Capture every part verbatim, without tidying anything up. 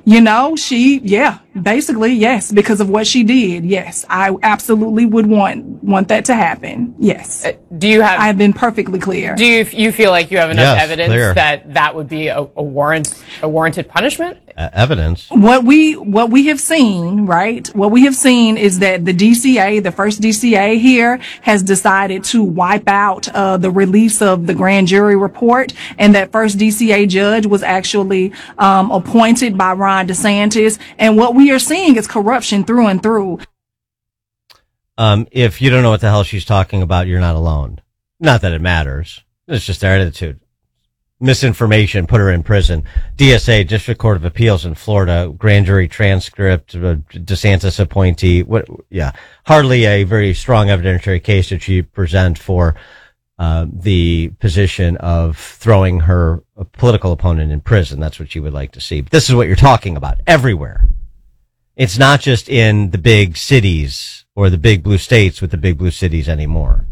You know, she, yeah, basically, yes, because of what she did. Yes, I absolutely would want want that to happen. Yes. Uh, do you have? I've been perfectly clear. Do you you feel like you have enough Yes, evidence clear. that that would be a, a warrant a warranted punishment? Uh, evidence. What we what we have seen, right? What we have seen is that the D C A, the first D C A here, has decided to wipe out uh, the release of the grand jury report, and that first D C A judge was actually um, appointed by Ron DeSantis. And what we are seeing is corruption through and through. Um, if you don't know what the hell she's talking about, you're not alone. Not that it matters. It's just their attitude. Misinformation, put her in prison. D S A, District Court of Appeals in Florida, grand jury transcript, uh, DeSantis appointee. What? Yeah, hardly a very strong evidentiary case that she present for uh, the position of throwing her political opponent in prison. That's what she would like to see. But this is what you're talking about everywhere. It's not just in the big cities or the big blue states with the big blue cities anymore.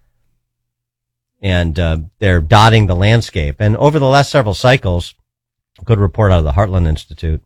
And uh, they're dotting the landscape. And over the last several cycles, a good report out of the Heartland Institute,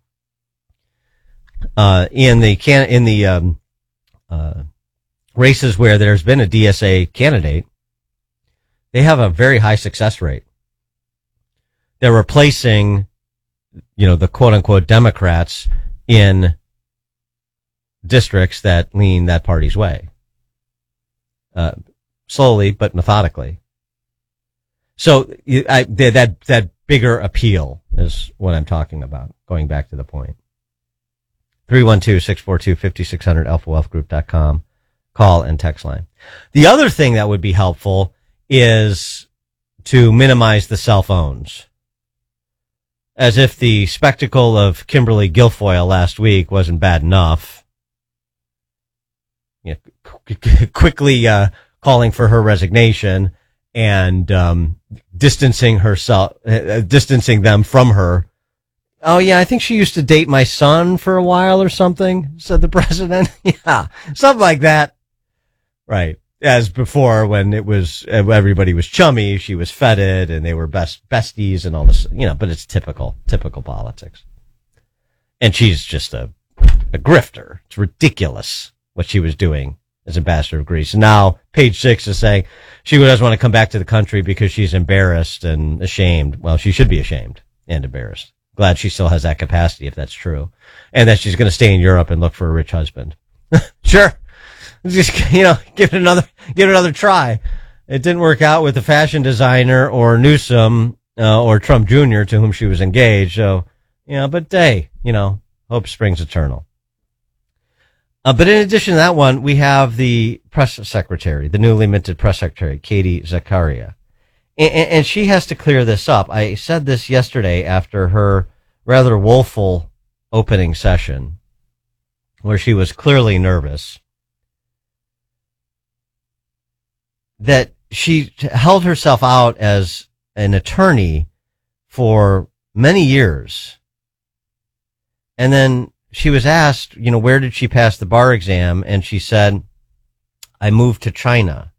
uh, in the can in the um, uh, races where there's been a D S A candidate, they have a very high success rate. They're replacing, you know, the quote unquote Democrats in districts that lean that party's way, uh, slowly but methodically. So I, that that bigger appeal is what I'm talking about, going back to the point. three one two, six four two, five six zero zero, alpha wealth group dot com, call and text line. The other thing that would be helpful is to minimize the cell phones. As if the spectacle of Kimberly Guilfoyle last week wasn't bad enough. You know, quickly uh, calling for her resignation and um, distancing herself, uh, distancing them from her. Oh, yeah, I think she used to date my son for a while or something, said the president. Yeah, something like that. Right. As before, when it was, everybody was chummy, she was feted, and they were best besties and all this, you know, but it's typical, typical politics. And she's just a, a grifter. It's ridiculous what she was doing as ambassador of Greece. And now page six is saying she doesn't want to come back to the country because she's embarrassed and ashamed. Well, she should be ashamed and embarrassed. Glad she still has that capacity, if that's true. And that she's going to stay in Europe and look for a rich husband. Sure. Just, you know, give it another, give it another try. It didn't work out with the fashion designer or Newsom, uh, or Trump Junior to whom she was engaged. So, you know, but hey, you know, hope springs eternal. Uh, but in addition to that one, we have the press secretary, the newly minted press secretary, Katie Zakaria. And, and she has to clear this up. I said this yesterday after her rather woeful opening session, where she was clearly nervous, that she held herself out as an attorney for many years. And then she was asked, you know, where did she pass the bar exam? And she said, I moved to China.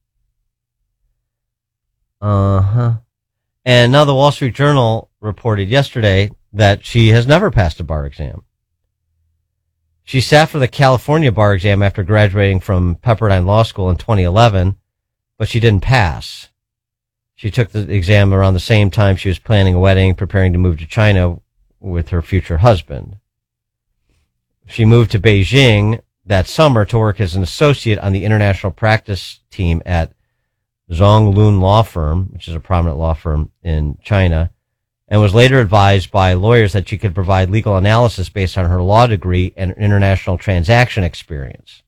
Uh-huh. And now the Wall Street Journal reported yesterday that she has never passed a bar exam. She sat for the California bar exam after graduating from Pepperdine Law School in twenty eleven, but she didn't pass. She took the exam around the same time she was planning a wedding, preparing to move to China with her future husband. She moved to Beijing that summer to work as an associate on the international practice team at Zonglun Law Firm, which is a prominent law firm in China, and was later advised by lawyers that she could provide legal analysis based on her law degree and international transaction experience.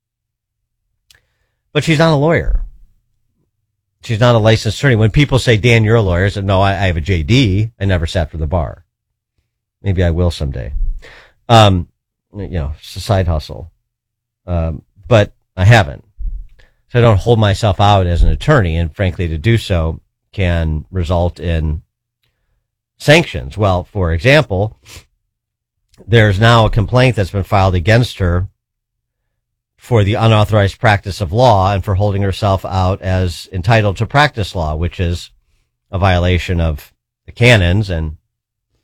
But she's not a lawyer. She's not a licensed attorney. When people say, Dan, you're a lawyer, I said, no, I, I have a J D. I never sat for the bar. Maybe I will someday. Um, you know, it's a side hustle. Um, but I haven't. So I don't hold myself out as an attorney, and frankly, to do so can result in sanctions. Well, for example, there's now a complaint that's been filed against her for the unauthorized practice of law and for holding herself out as entitled to practice law, which is a violation of the canons and